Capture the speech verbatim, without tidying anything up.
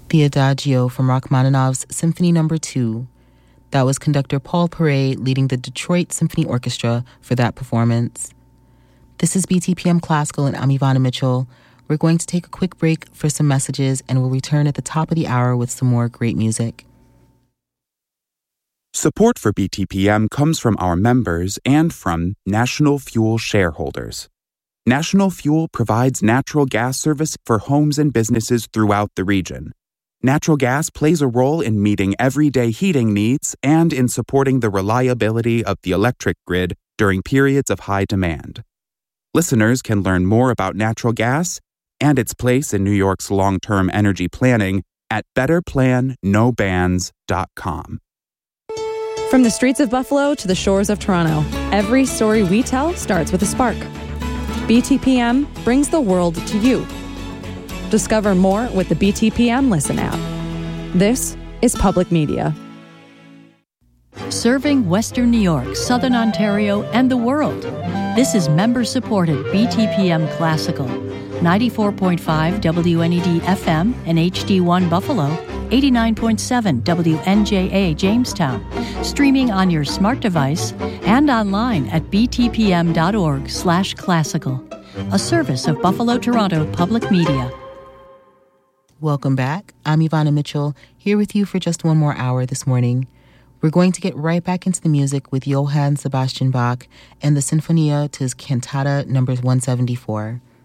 The Adagio from Rachmaninoff's Symphony Number two. That was conductor Paul Perret leading the Detroit Symphony Orchestra for that performance. This is B T P M Classical, and I'm Ivana Mitchell. We're going to take a quick break for some messages, and we'll return at the top of the hour with some more great music. Support for B T P M comes from our members and from National Fuel shareholders. National Fuel provides natural gas service for homes and businesses throughout the region. Natural gas plays a role in meeting everyday heating needs and in supporting the reliability of the electric grid during periods of high demand. Listeners can learn more about natural gas and its place in New York's long-term energy planning at better plan no bans dot com. From the streets of Buffalo to the shores of Toronto, every story we tell starts with a spark. B T P M brings the world to you. Discover more with the B T P M Listen app. This is Public Media. Serving Western New York, Southern Ontario, and the world. This is member-supported B T P M Classical. ninety-four point five W N E D F M and H D one Buffalo, eighty-nine point seven W N J A Jamestown, streaming on your smart device and online at b t p m dot org slash classical, a service of Buffalo Toronto Public Media. Welcome back. I'm Ivana Mitchell, here with you for just one more hour this morning. We're going to get right back into the music with Johann Sebastian Bach and the Sinfonia to his Cantata Numbers one seventy-four.